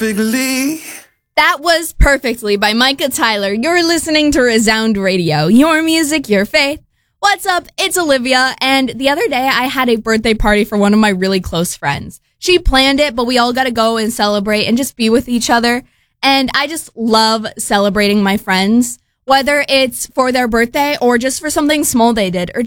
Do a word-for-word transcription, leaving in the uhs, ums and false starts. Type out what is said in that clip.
perfectly. That was Perfectly by Micah Tyler. You're listening to Resound Radio. Your music, your faith. What's up? It's Olivia. And the other day I had a birthday party for one of my really close friends. She planned it, but we all got to go and celebrate and just be with each other. And I just love celebrating my friends, whether it's for their birthday or just for something small they did or